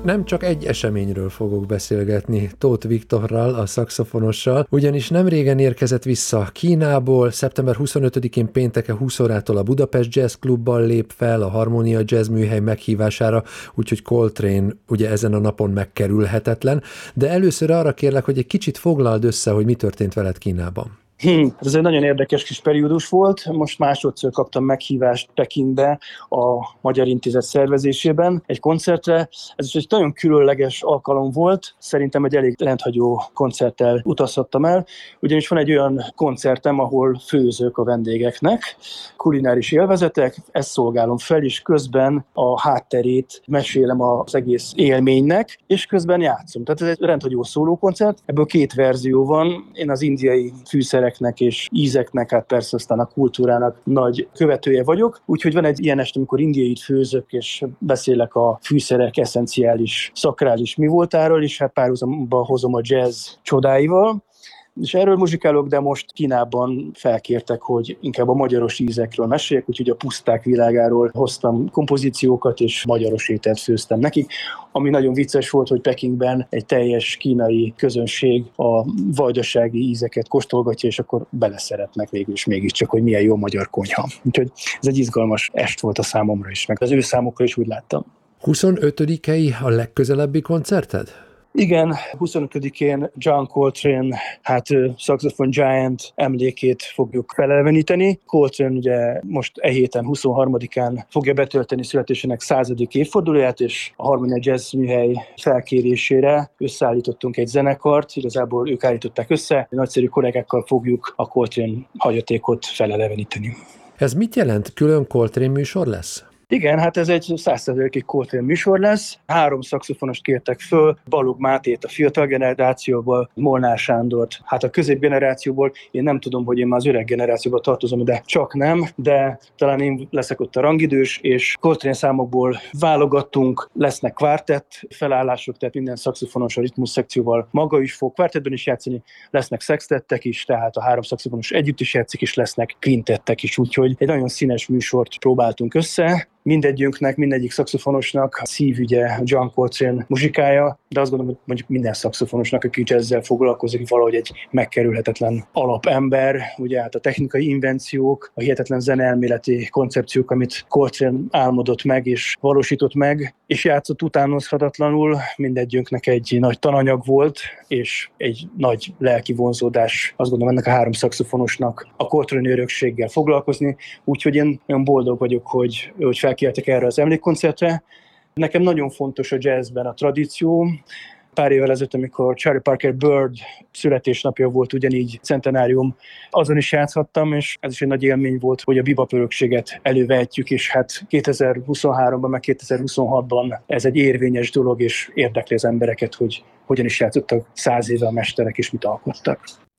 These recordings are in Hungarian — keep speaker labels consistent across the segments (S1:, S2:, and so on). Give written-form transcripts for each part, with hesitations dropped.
S1: nem csak egy eseményről fogok beszélgetni Tóth Viktorral, a szaxofonossal, ugyanis nem régen érkezett vissza Kínából, szeptember 25-én pénteken 20 órától a Budapest Jazz Klubban lép fel a Harmonia Jazz műhely meghívására, úgyhogy Coltrane ugye ezen a napon megkerülhetetlen, de először arra kérlek, hogy egy kicsit foglald össze, hogy mi történt veled Kínában.
S2: Ez egy nagyon érdekes kis periódus volt. Most másodszor kaptam meghívást Pekingbe a Magyar Intézet szervezésében egy koncertre. Ez is egy nagyon különleges alkalom volt. Szerintem egy elég rendhagyó koncerttel utazhattam el, ugyanis van egy olyan koncertem, ahol főzök a vendégeknek, kulináris élvezetek, ezt szolgálom fel, és közben a hátterét mesélem az egész élménynek, és közben játszom. Tehát ez egy rendhagyó szólókoncert. Ebből 2 verzió van. Én az indiai fűszereknek és ízeknek, hát persze aztán a kultúrának nagy követője vagyok. Úgyhogy van egy ilyen este, amikor indiait főzök, és beszélek a fűszerek eszenciális, szakrális mi voltáról, és hát párhuzamba hozom a jazz csodáival. És erről muzsikálok, de most Kínában felkértek, hogy inkább a magyaros ízekről meséljek, úgyhogy a puszták világáról hoztam kompozíciókat, és magyaros ételt főztem nekik. Ami nagyon vicces volt, hogy Pekingben egy teljes kínai közönség a vajdasági ízeket kóstolgatja, és akkor beleszeretnek végül is mégiscsak, hogy milyen jó magyar konyha. Úgyhogy ez egy izgalmas est volt a számomra is, meg az ő számukra is úgy láttam.
S1: 25-i a legközelebbi koncerted?
S2: Igen, 25-én John Coltrane, Saxophone Giant emlékét fogjuk feleleveníteni. Coltrane ugye most héten 23-án fogja betölteni születésének 100. évfordulóját, és a Harmonia Jazz műhely felkérésére összeállítottunk egy zenekart, igazából ők állították össze, nagyszerű kollégákkal fogjuk a Coltrane hagyatékot feleleveníteni.
S1: Ez mit jelent? Külön Coltrane műsor lesz?
S2: Igen, hát ez egy 100%-ig Coltrane műsor lesz. 3 szaxofonost kértek föl, Balogh Mátét a fiatal generációból, Molnár Sándort, hát a középgenerációból. Én nem tudom, hogy én már az öreg generációba tartozom, de csak nem, de talán én leszek ott a rangidős, és Coltrane számokból válogattunk, lesznek kvártett felállások, tehát minden szaxofonos a ritmus szekcióval maga is fog kvártettben is játszani, lesznek szextettek is, tehát a 3 szaxofonos együtt is játszik, és lesznek kvintettek is, úgyhogy egy nagyon színes műsort próbáltunk össze. Mindegyünknek, mindegyik szaxofonosnak szívügye John Coltrane muzsikája, de azt gondolom, hogy mondjuk minden szaxofonosnak, aki ezzel foglalkozik, valahogy egy megkerülhetetlen alapember. Ugye hát a technikai invenciók, a hihetetlen zeneelméleti koncepciók, amit Coltrane álmodott meg és valósított meg, és játszott utánozhatatlanul, mindegyünknek egy nagy tananyag volt, és egy nagy lelki vonzódás, azt gondolom, ennek a 3 szaxofonosnak a Coltrane örökséggel foglalkozni, úgyhogy én olyan boldog vagyok, hogy felkértek erre az emlékkoncertre. Nekem nagyon fontos a jazzben a tradíció. Pár évvel ezelőtt, amikor Charlie Parker Bird születésnapja volt, ugyanígy centenárium, azon is játszhattam, és ez is egy nagy élmény volt, hogy a bebop örökséget elővehetjük, és hát 2023-ban, meg 2026-ban ez egy érvényes dolog, és érdekli az embereket, hogy hogyan is játszottak 100 éve a mesterek, és mit alkottak.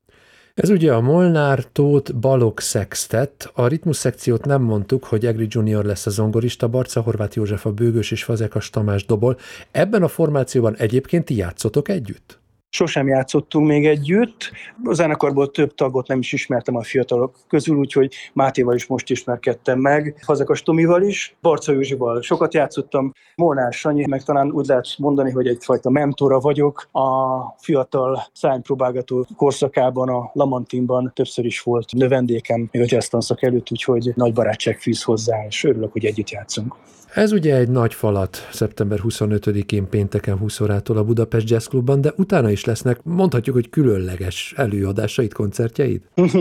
S1: Ez ugye a Molnár Tóth Balogh Sextet. A ritmus szekciót nem mondtuk, hogy Egri Junior lesz a zongorista, Barca Horváth József a bőgős és Fazekas Tamás dobol. Ebben a formációban egyébként ti játszotok együtt?
S2: Sosem játszottunk még együtt. A zenekarból több tagot nem is ismertem a fiatalok közül, úgyhogy Mátéval is most ismerkedtem meg, Fazekas Tomival is, Barca Józsival sokat játszottam, Molnár Sanyi, meg talán úgy lehet mondani, hogy egyfajta mentora vagyok. A fiatal szárnypróbálgató korszakában a Lamantinban többször is volt növendékem, még a jazz tanszak előtt, úgyhogy nagy barátság fűz hozzá, és örülök, hogy együtt játszunk.
S1: Ez ugye egy nagy falat, szeptember 25-én pénteken 20 órától a Budapest Jazz Klubban, de utána is lesznek, mondhatjuk, hogy különleges előadásaid, koncertjeid?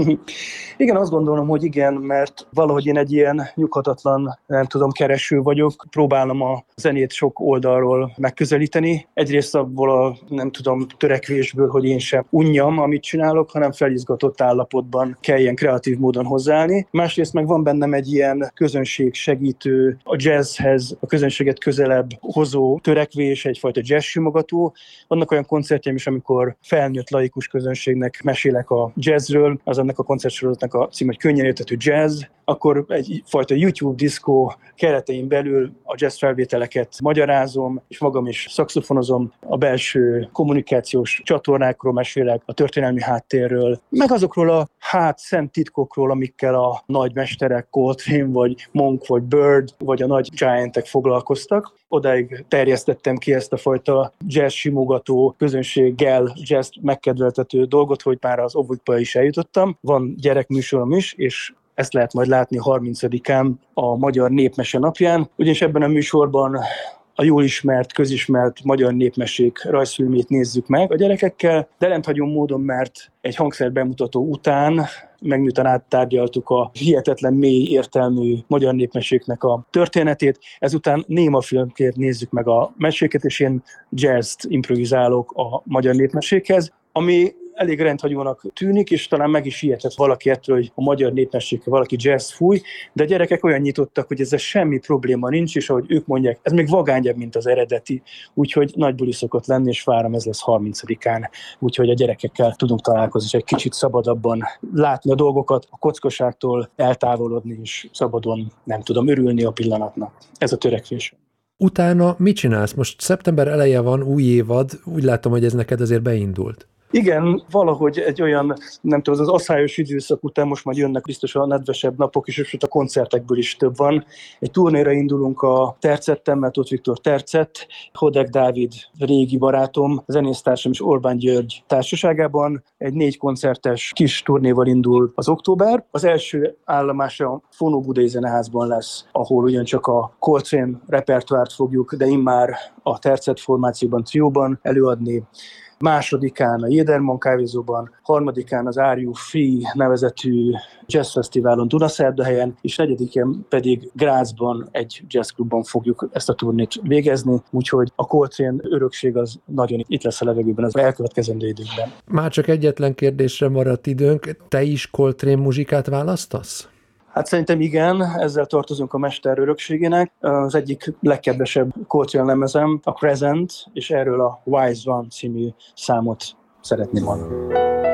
S2: Igen, azt gondolom, hogy igen, mert valahogy én egy ilyen nyughatatlan, kereső vagyok. Próbálom a zenét sok oldalról megközelíteni. Egyrészt abból a, törekvésből, hogy én sem unjam, amit csinálok, hanem felizgatott állapotban kelljen kreatív módon hozzáállni. Másrészt meg van bennem egy ilyen közönség segítő, a jazzhez, a közönséget közelebb hozó törekvés, egyfajta jazz simogató. Vannak olyan koncertjeim is, amikor felnőtt laikus közönségnek mesélek a jazzről, az ennek a koncertsorozatnak a cím, hogy könnyen érthető jazz, akkor egyfajta YouTube diszkó keretein belül a jazz felvételeket magyarázom, és magam is szaxofonozom, a belső kommunikációs csatornákról mesélek, a történelmi háttérről, meg azokról a szent titkokról, amikkel a nagy mesterek, Coltrane, vagy Monk, vagy Bird, vagy a nagy giants foglalkoztak. Odáig terjesztettem ki ezt a fajta jazz simogató, közönséggel jazz megkedveltető dolgot, hogy már az óvodba is eljutottam. Van gyerekműsorom is, és ezt lehet majd látni 30-án a Magyar Népmese napján. Ugyanis ebben a műsorban a jól ismert, közismert magyar népmesék rajzfilmét nézzük meg a gyerekekkel, de rendhagyó módon, mert egy hangszer bemutató után, meg miután áttárgyaltuk a hihetetlen mély értelmű magyar népmeséknek a történetét, ezután némafilmként nézzük meg a meséket, és én jazzt improvizálok a magyar népmesékhez, ami elég rendhagyónak tűnik, és talán meg is ijedhet valaki ettől, hogy a magyar népmesékkel valaki jazz fúj, de a gyerekek olyan nyitottak, hogy ezzel semmi probléma nincs, és ahogy ők mondják, ez még vagányabb, mint az eredeti, úgyhogy nagy buli szokott lenni, és várom, ez lesz 30-án, úgyhogy a gyerekekkel tudunk találkozni, és egy kicsit szabadabban látni a dolgokat, a kockaságtól eltávolodni, és szabadon, nem tudom, örülni a pillanatnak. Ez a törekvés.
S1: Utána mit csinálsz? Most szeptember eleje van, új évad, úgy látom, hogy ez neked azért beindult.
S2: Igen, valahogy egy olyan, nem tudom, az asszályos időszak után most már jönnek biztos a nedvesebb napok is, és a koncertekből is több van. Egy turnéra indulunk a Tercettemmel, Tóth Viktor Tercett, Hodek Dávid régi barátom, zenésztársam és Orbán György társaságában. Egy 4 koncertes kis turnéval indul az október. Az első állomása a Fonó Budai Zeneházban lesz, ahol ugyancsak a Coltrane repertoárt fogjuk, de immár a Tercett formációban, trióban előadni. Másodikán a Jéderman kávézóban, harmadikán az Are You Free nevezetű jazzfesztiválon Dunaszerdahelyen, és negyedikén pedig Grazban egy jazzklubban fogjuk ezt a turnét végezni, úgyhogy a Coltrane örökség az nagyon itt lesz a levegőben az elkövetkezendő időkben.
S1: Már csak egyetlen kérdésre maradt időnk, te is Coltrane muzsikát választasz?
S2: Hát szerintem igen, ezzel tartozunk a mester örökségének. Az egyik legkedvesebb Coltrane lemezem a Crescent, és erről a Wise One című számot szeretném hallani.